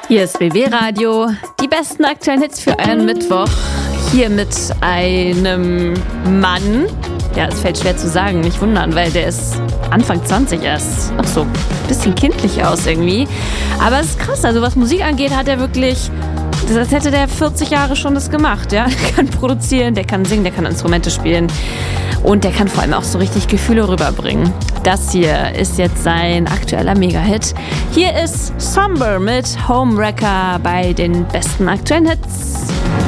Hier ist BW Radio, die besten aktuellen Hits für einen Mittwoch. Hier mit einem Mann, ja, es fällt schwer zu sagen, nicht wundern, weil der ist Anfang 20 erst. Noch so ein bisschen kindlich aus irgendwie. Aber es ist krass, also was Musik angeht, hat er wirklich, als hätte der 40 Jahre schon das gemacht, ja. Der kann produzieren, der kann singen, der kann Instrumente spielen. Und der kann vor allem auch so richtig Gefühle rüberbringen. Das hier ist jetzt sein aktueller Mega-Hit. Hier ist Somber mit Homewrecker bei den besten aktuellen Hits.